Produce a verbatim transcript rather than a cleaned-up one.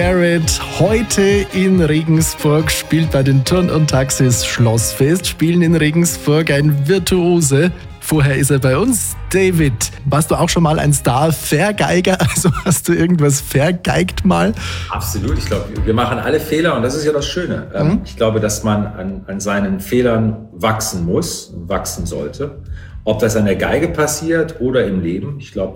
Garrett heute in Regensburg, spielt bei den Turn und Taxis Schlossfest, spielen in Regensburg ein Virtuose. Vorher ist er bei uns. David, warst du auch schon mal ein Star-Vergeiger? Also hast du irgendwas vergeigt mal? Absolut. Ich glaube, wir machen alle Fehler und das ist ja das Schöne. Mhm. Ich glaube, dass man an, an seinen Fehlern wachsen muss, wachsen sollte. Ob das an der Geige passiert oder im Leben. Ich glaube,